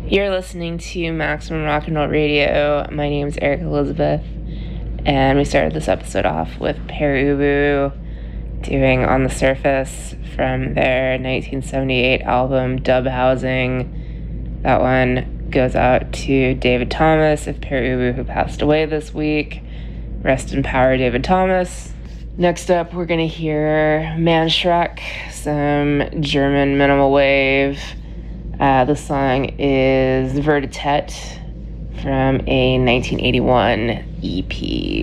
You're listening to Maximum Rock and Roll Radio. My name is Erica Elizabeth, and we started this episode off with Pere Ubu doing On the Surface from their 1978 album Dub Housing. That one goes out to David Thomas of Pere Ubu, who passed away this week. Rest in power, David Thomas. Next up, we're going to hear Manschreck, some German minimal wave. The song is Vertitet from a 1981 EP.